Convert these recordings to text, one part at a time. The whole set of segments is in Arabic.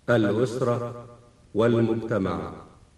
الأسرة والمجتمع.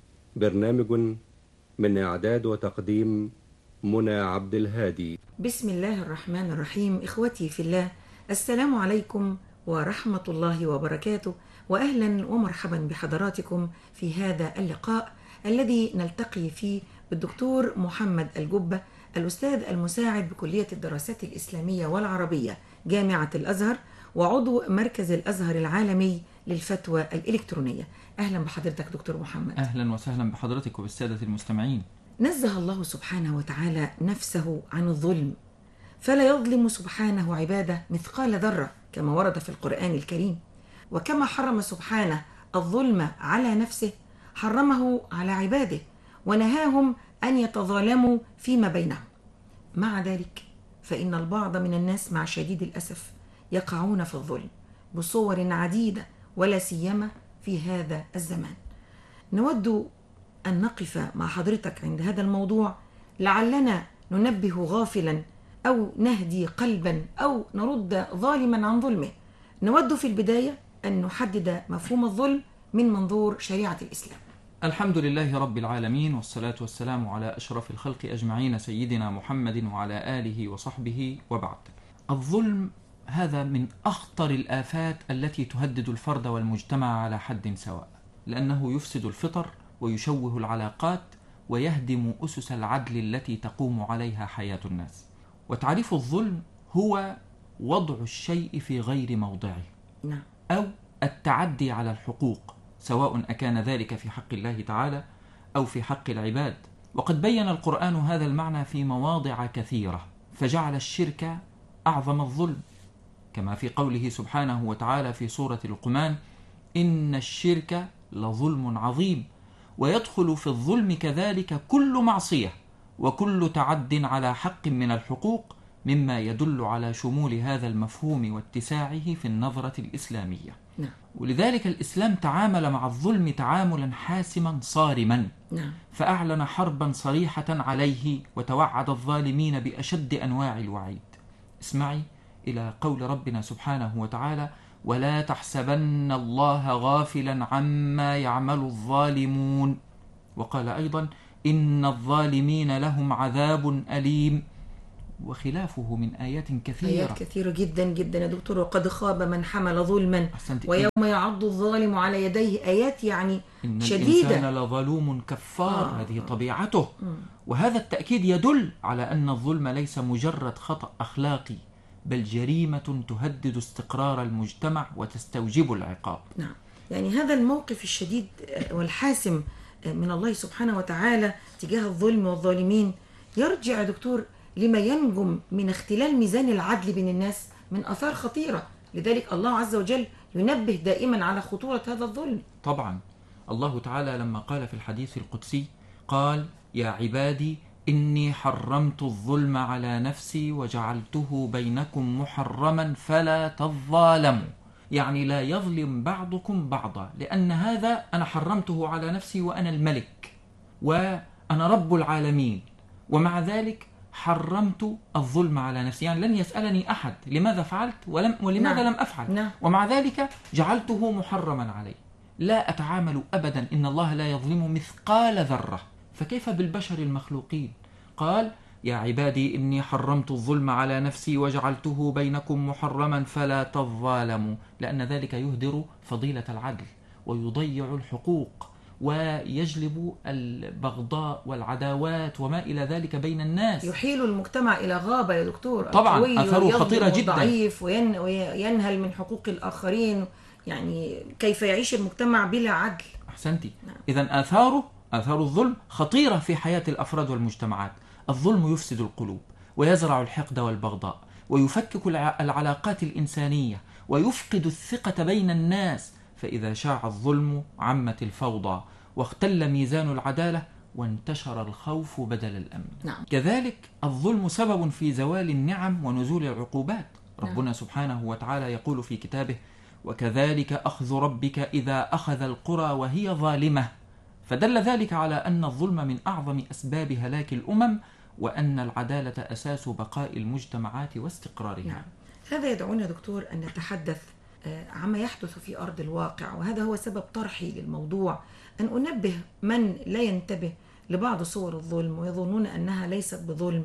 برنامج من إعداد وتقديم منى عبد الهادي. بسم الله الرحمن الرحيم. إخوتي في الله، السلام عليكم ورحمة الله وبركاته، وأهلا ومرحبا بحضراتكم في هذا اللقاء الذي نلتقي فيه بالدكتور محمد الجبة، الأستاذ المساعد بكلية الدراسات الإسلامية والعربية جامعة الأزهر، وعضو مركز الأزهر العالمي للفتوى الإلكترونية. أهلا بحضرتك دكتور محمد. أهلا وسهلا بحضرتك وبالسادة المستمعين. نزه الله سبحانه وتعالى نفسه عن الظلم، فلا يظلم سبحانه عباده مثقال ذرة كما ورد في القرآن الكريم. وكما حرم سبحانه الظلم على نفسه، حرمه على عباده ونهاهم أن يتظالموا فيما بينهم. مع ذلك فإن البعض من الناس مع شديد الأسف يقعون في الظلم بصور عديدة، ولا سيما في هذا الزمان. نود أن نقف مع حضرتك عند هذا الموضوع، لعلنا ننبه غافلا أو نهدي قلبا أو نرد ظالما عن ظلمه. نود في البداية أن نحدد مفهوم الظلم من منظور شريعة الإسلام. الحمد لله رب العالمين، والصلاة والسلام على أشرف الخلق أجمعين سيدنا محمد وعلى آله وصحبه، وبعد. الظلم هذا من أخطر الآفات التي تهدد الفرد والمجتمع على حد سواء، لأنه يفسد الفطر ويشوه العلاقات ويهدم أسس العدل التي تقوم عليها حياة الناس. وتعريف الظلم هو وضع الشيء في غير موضعه، أو التعدي على الحقوق، سواء أكان ذلك في حق الله تعالى أو في حق العباد. وقد بين القرآن هذا المعنى في مواضع كثيرة، فجعل الشرك أعظم الظلم، كما في قوله سبحانه وتعالى في سورة لقمان: إن الشرك لظلم عظيم. ويدخل في الظلم كذلك كل معصية وكل تعد على حق من الحقوق، مما يدل على شمول هذا المفهوم واتساعه في النظرة الإسلامية. ولذلك الإسلام تعامل مع الظلم تعاملا حاسما صارما، فأعلن حربا صريحة عليه وتوعد الظالمين بأشد أنواع الوعيد. اسمعي إلى قول ربنا سبحانه وتعالى: ولا تحسبن الله غافلا عما يعمل الظالمون. وقال أيضا: إن الظالمين لهم عذاب أليم، وخلافه من آيات كثيرة. آيات كثيرة جدا جدا يا دكتور. وقد خاب من حمل ظلما ويوم يعض الظالم على يديه. آيات يعني إن شديدة. الإنسان لظلوم كفار. هذه طبيعته. وهذا التأكيد يدل على أن الظلم ليس مجرد خطأ أخلاقي، بل جريمة تهدد استقرار المجتمع وتستوجب العقاب. نعم، يعني هذا الموقف الشديد والحاسم من الله سبحانه وتعالى تجاه الظلم والظالمين يرجع يا دكتور لما ينجم من اختلال ميزان العدل بين الناس من آثار خطيرة. لذلك الله عز وجل ينبه دائما على خطورة هذا الظلم. طبعا الله تعالى لما قال في الحديث القدسي قال: يا عبادي إني حرمت الظلم على نفسي وجعلته بينكم محرما فلا تظالموا. يعني لا يظلم بعضكم بعضا، لأن هذا أنا حرمته على نفسي وأنا الملك وأنا رب العالمين، ومع ذلك حرمت الظلم على نفسي. يعني لن يسألني أحد لماذا فعلت ولماذا لم أفعل، ومع ذلك جعلته محرما علي. لا أتعامل أبدا، إن الله لا يظلم مثقال ذرة، فكيف بالبشر المخلوقين؟ قال: يا عبادي إني حرمت الظلم على نفسي وجعلته بينكم محرما فلا تظالموا، لأن ذلك يهدر فضيلة العدل ويضيع الحقوق ويجلب البغضاء والعداوات وما إلى ذلك بين الناس، يحيل المجتمع إلى غابة يا دكتور. طبعا أثره خطيرة جدا، ضعيف وينهل من حقوق الآخرين. يعني كيف يعيش المجتمع بلا عدل؟ أحسنتي. إذن آثار الظلم خطيرة في حياة الأفراد والمجتمعات. الظلم يفسد القلوب ويزرع الحقد والبغضاء ويفكك العلاقات الإنسانية ويفقد الثقة بين الناس، فإذا شاع الظلم عمت الفوضى واختل ميزان العدالة وانتشر الخوف بدل الأمن. كذلك الظلم سبب في زوال النعم ونزول العقوبات. ربنا سبحانه وتعالى يقول في كتابه: وكذلك أخذ ربك إذا أخذ القرى وهي ظالمة. فدل ذلك على أن الظلم من أعظم أسباب هلاك الأمم، وأن العدالة أساس بقاء المجتمعات واستقرارها. هذا يدعونا دكتور أن نتحدث عما يحدث في أرض الواقع، وهذا هو سبب طرحي للموضوع، أن أنبه من لا ينتبه لبعض صور الظلم ويظنون أنها ليست بظلم.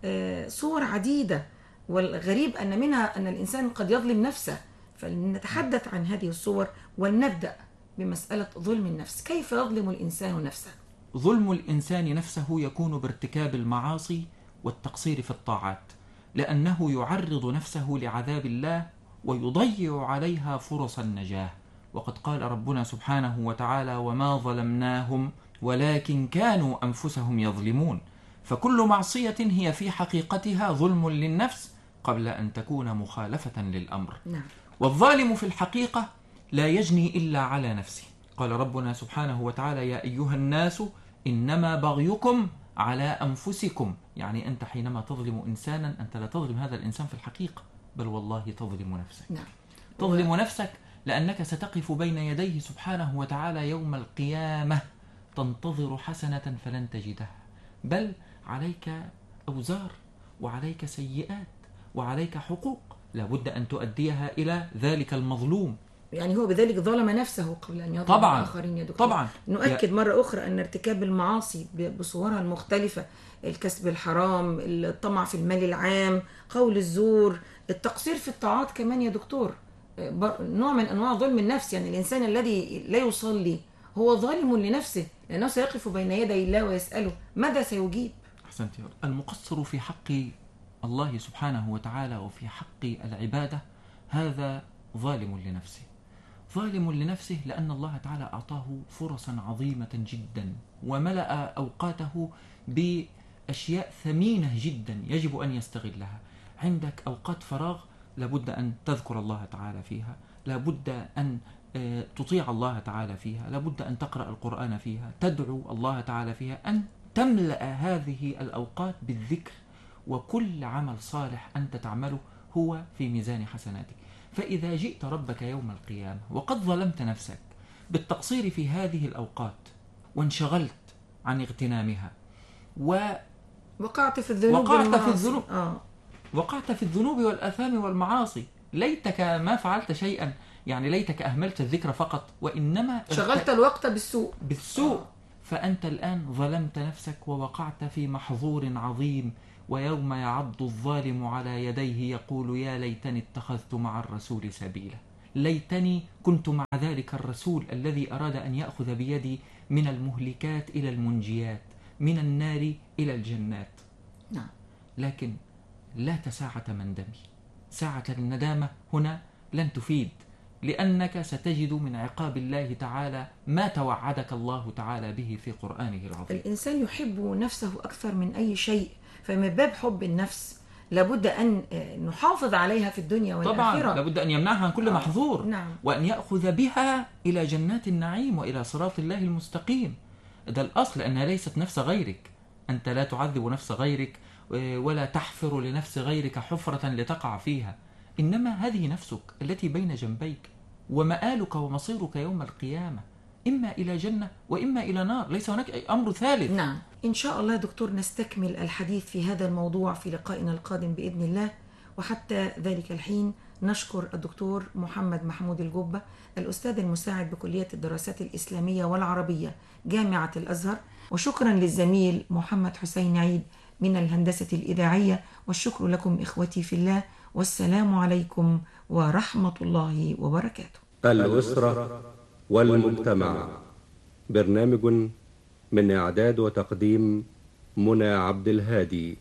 صور عديدة، والغريب أن منها أن الإنسان قد يظلم نفسه. فلنتحدث عن هذه الصور ولنبدأ بمسألة ظلم النفس. كيف يظلم الإنسان نفسه؟ ظلم الإنسان نفسه يكون بارتكاب المعاصي والتقصير في الطاعات، لأنه يعرض نفسه لعذاب الله ويضيع عليها فرص النجاة. وقد قال ربنا سبحانه وتعالى: وما ظلمناهم ولكن كانوا أنفسهم يظلمون. فكل معصية هي في حقيقتها ظلم للنفس قبل أن تكون مخالفة للأمر. نعم. والظالم في الحقيقة لا يجني إلا على نفسه. قال ربنا سبحانه وتعالى: يا أيها الناس إنما بغيكم على أنفسكم. يعني أنت حينما تظلم إنسانا أنت لا تظلم هذا الإنسان في الحقيقة، بل والله تظلم نفسك. نعم. تظلم نفسك لأنك ستقف بين يديه سبحانه وتعالى يوم القيامة تنتظر حسنة فلن تجدها، بل عليك أوزار وعليك سيئات وعليك حقوق لابد أن تؤديها إلى ذلك المظلوم. يعني هو بذلك ظلم نفسه قبل أن يظلم طبعا الآخرين يا دكتور. طبعا. نؤكد مرة أخرى أن ارتكاب المعاصي بصورها المختلفة، الكسب الحرام، الطمع في المال العام، قول الزور، التقصير في الطاعات كمان يا دكتور، نوع من أنواع ظلم النفس. يعني الإنسان الذي لا يصلي هو ظالم لنفسه، لأنه سيقف بين يدي الله ويسأله ماذا سيجيب. أحسنت يا رب. المقصر في حق الله سبحانه وتعالى وفي حق العبادة هذا ظالم لنفسه. ظالم لنفسه لأن الله تعالى أعطاه فرصا عظيمة جدا وملأ أوقاته بأشياء ثمينة جدا يجب أن يستغلها. عندك أوقات فراغ لابد أن تذكر الله تعالى فيها، لابد أن تطيع الله تعالى فيها، لابد أن تقرأ القرآن فيها، تدعو الله تعالى فيها، أن تملأ هذه الأوقات بالذكر، وكل عمل صالح أنت تعمله هو في ميزان حسناتك. فإذا جئت ربك يوم القيامة وقد ظلمت نفسك بالتقصير في هذه الأوقات وانشغلت عن اغتنامها وقعت في الذنوب وقعت في الذنوب والآثام والمعاصي، ليتك ما فعلت شيئا، يعني ليتك أهملت الذكر فقط وإنما شغلت الوقت بالسوء. فأنت الآن ظلمت نفسك ووقعت في محظور عظيم. ويوم يعض الظالم على يديه يقول يا ليتني اتخذت مع الرسول سبيلا، ليتني كنت مع ذلك الرسول الذي أراد أن يأخذ بيدي من المهلكات إلى المنجيات، من النار إلى الجنات. نعم. لكن لا ساعة مندمي، ساعة الندامة هنا لن تفيد، لأنك ستجد من عقاب الله تعالى ما توعدك الله تعالى به في قرآنه العظيم. الإنسان يحب نفسه أكثر من أي شيء، فمن باب حب النفس لابد أن نحافظ عليها في الدنيا والآخرة. طبعا لابد أن يمنعها عن كل محظور. نعم. وأن يأخذ بها إلى جنات النعيم وإلى صراط الله المستقيم. ده الأصل، لأنها ليست نفس غيرك، أنت لا تعذب نفس غيرك ولا تحفر لنفس غيرك حفرة لتقع فيها، إنما هذه نفسك التي بين جنبيك، ومآلك ومصيرك يوم القيامة إما إلى جنة وإما إلى نار، ليس هناك أي أمر ثالث. نعم. إن شاء الله دكتور نستكمل الحديث في هذا الموضوع في لقائنا القادم بإذن الله، وحتى ذلك الحين نشكر الدكتور محمد محمود الجبة، الأستاذ المساعد بكلية الدراسات الإسلامية والعربية جامعة الأزهر، وشكرا للزميل محمد حسين عيد من الهندسة الإذاعية، والشكر لكم إخوتي في الله، والسلام عليكم ورحمة الله وبركاته. الأسرة والمجتمع، برنامج من إعداد وتقديم منى عبد الهادي.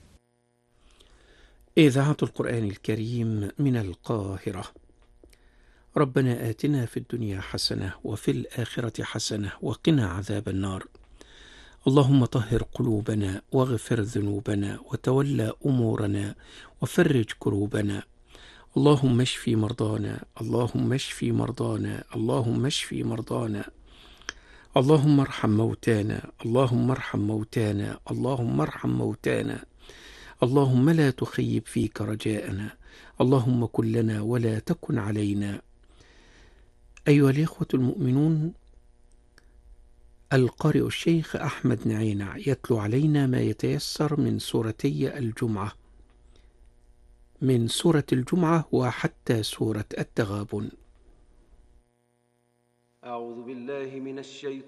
إذاعة القرآن الكريم من القاهرة. ربنا آتنا في الدنيا حسنة وفي الآخرة حسنة وقنا عذاب النار. اللهم طهر قلوبنا واغفر ذنوبنا وتولى أمورنا وفرج كروبنا. اللهم اشف مرضانا، اللهم اشف مرضانا، اللهم اشف مرضانا. اللهم ارحم موتانا، اللهم ارحم موتانا، اللهم ارحم موتانا. اللهم لا تخيب فيك رجاءنا، اللهم كن لنا ولا تكن علينا. أيها الإخوة المؤمنون، القارئ الشيخ أحمد نعينع يتلو علينا ما يتيسر من سورتي الجمعة، من سورة الجمعة وحتى سورة التغابن. أعوذ بالله من الشيطان